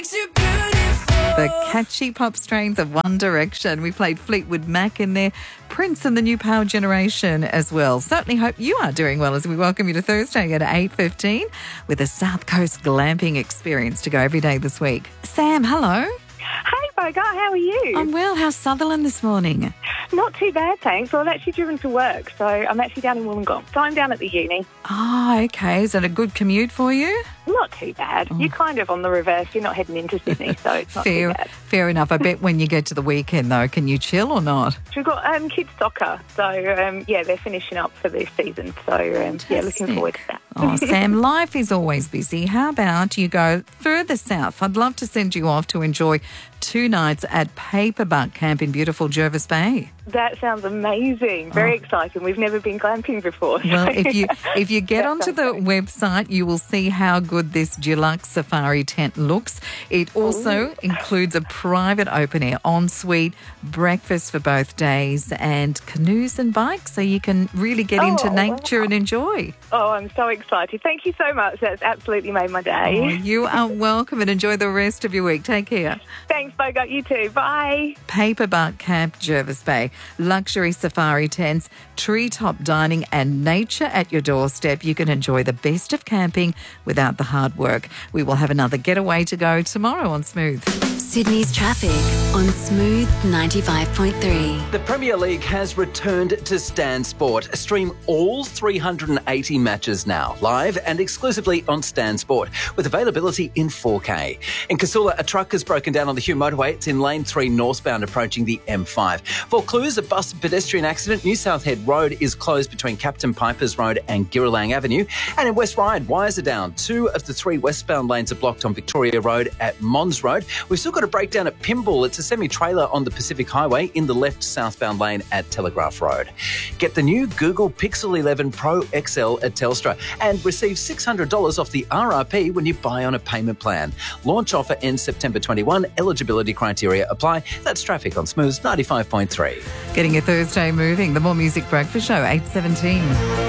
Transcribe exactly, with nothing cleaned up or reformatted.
The catchy pop strains of One Direction. We played Fleetwood Mac in there, Prince and the New Power Generation as well. Certainly hope you are doing well as we welcome you to Thursday at eight fifteen with a South Coast glamping experience to go every day this week. Sam, hello. Hey, Bogart, how are you? I'm well. How's Sutherland this morning? Not too bad, thanks. Well, I've actually driven to work, so I'm actually down in Wollongong. So I'm down at the uni. Oh, okay. Is it a good commute for you? Not too bad. Oh. You're kind of on the reverse. You're not heading into Sydney, so it's not fair, too bad. Fair enough. I bet when you get to the weekend, though, can you chill or not? We've got um, kids soccer, so um, yeah, they're finishing up for this season. So um, yeah, looking forward to that. Oh, Sam, life is always busy. How about you go further south? I'd love to send you off to enjoy two nights at Paperbuck Camp in beautiful Jervis Bay. That sounds amazing. Very oh. exciting. We've never been glamping before. So well, if you if you get onto the great. website, you will see how good this deluxe safari tent looks. It also Ooh. includes a private open-air ensuite, breakfast for both days, and canoes and bikes, so you can really get oh, into nature wow. and enjoy. Oh, I'm so excited. Thank you so much. That's absolutely made my day. Oh, you are welcome, and enjoy the rest of your week. Take care. Thanks, Bogart. You too. Bye. Paperbuck Camp, Jervis Bay. Luxury safari tents, treetop dining and nature at your doorstep. You can enjoy the best of camping without the hard work. We will have another getaway to go tomorrow on Smooth. Sydney's traffic on Smooth ninety-five point three. The Premier League has returned to Stan Sport. Stream all three hundred eighty matches now, live and exclusively on Stan Sport, with availability in four K. In Casula, a truck has broken down on the Hume motorway. It's in lane three northbound approaching the M five. For Clues, a bus and pedestrian accident. New South Head Road is closed between Captain Pipers Road and Girralang Avenue. And in West Ryde, wires are down. Two of the three westbound lanes are blocked on Victoria Road at Mons Road. We've still got a breakdown at Pymble. It's a semi-trailer on the Pacific Highway in the left southbound lane at Telegraph Road. Get the new Google Pixel eleven Pro X L at Telstra and receive six hundred dollars off the R R P when you buy on a payment plan. Launch offer ends September twenty-first. Eligibility criteria apply. That's traffic on Smooth ninety-five point three. Getting your Thursday moving. The More Music Breakfast Show, eight seventeen.